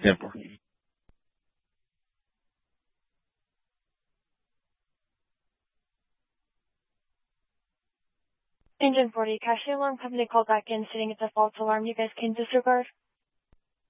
10-4. Engine 40, Cache alarm company called back in, sitting at the false alarm. You guys can disregard.